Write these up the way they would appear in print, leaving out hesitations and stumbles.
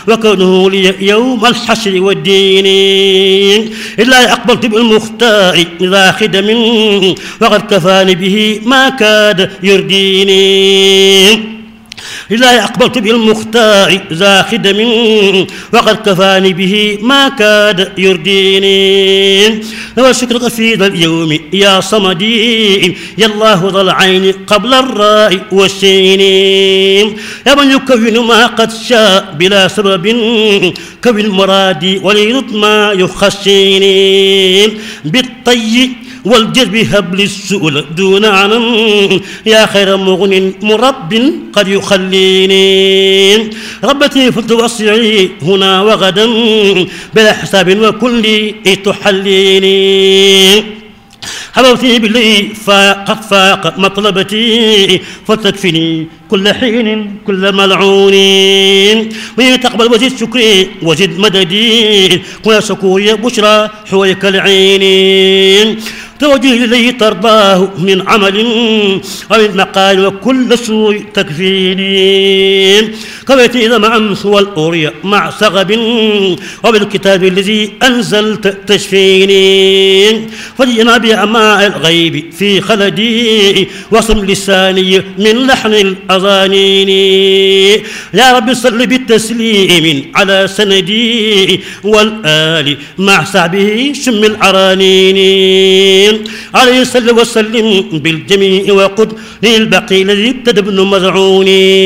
وكونه لي يوم الحشر والدين. إلا أقبلت بالمختار ذا خدم وقد كفاني به ما كاد يرديني. إلا أقبلت بالمختار ذا خدم وقد كفاني به ما كاد يرديني. وشكرك في ذا اليوم يا صمدي يا الله ذا العين قبل الراء والسين. يا من يكون ما قد شاء بلا سبب كون المراد وليرد ما يخشيني. بالطي والجذب هبل السؤل دون عنم يا خير مغن مرب قد يخليني. ربتي فلتوسعي هنا وغدا بلا حساب وكل تحليني. حبوتي باللي قد فاق مطلبتي فتكفني كل حين كل ملعون. وإن تقبل وزد شكري وزد مددي ويا شكوري بشرى حويك العين. توجه إليه ترضاه من عمل ومن مقال وكل سوء تكفيني. كويت إذا مع أمس والأورية مع سغب وبالكتاب الذي أنزلت تشفيني. فجئنا بأماء الغيب في خلدي وصم لساني من لحن الأذانين. يا رب صل بالتسليم على سندي والآل مع صحبه شم العرانين. عليه صل وسلم بالجميع وقد للبقي الذي ابتدى ابن مذعون.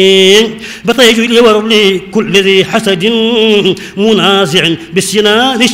بطيج لي ورلي كل ذي حسد منازع بالسنان